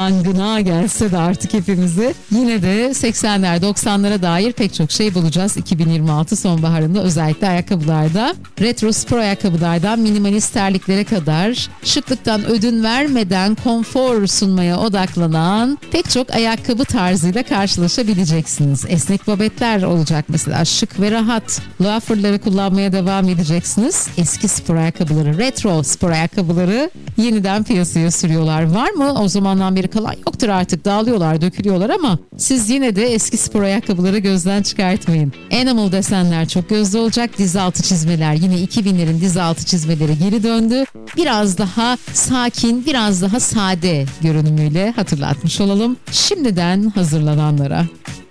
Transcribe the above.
yangına gelse de artık hepimizi, yine de 80'ler 90'lara dair pek çok şey bulacağız 2026 sonbaharında, özellikle ayakkabılarda. Retro spor ayakkabılardan minimalist terliklere kadar şıklıktan ödün vermeden konfor sunmaya odaklanan pek çok ayakkabı tarzıyla karşılaşabileceksiniz. Esnek babetler olacak mesela, şık ve rahat. Loafer'ları kullanmaya devam edeceksiniz. Eski spor ayakkabıları, retro spor ayakkabıları yeniden piyasaya sürüyorlar. Var mı? O zamandan beri kalan yoktur artık. Dağılıyorlar, dökülüyorlar ama siz yine de eski spor ayakkabıları gözden çıkartmayın. Animal desenler çok gözde olacak. Diz altı çizmeler, yine 2000'lerin diz altı çizmeleri geri döndü. Biraz daha sakin, biraz daha sade görünümüyle hatırlatmış olalım şimdiden hazırlananlara.